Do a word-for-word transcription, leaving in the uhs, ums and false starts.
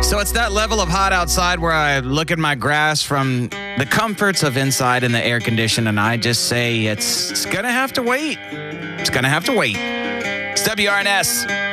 So it's that level of hot outside where I look at my grass from the comforts of inside in the air condition, and I just say it's, it's going to have to wait. It's going to have to wait. It's W R N S.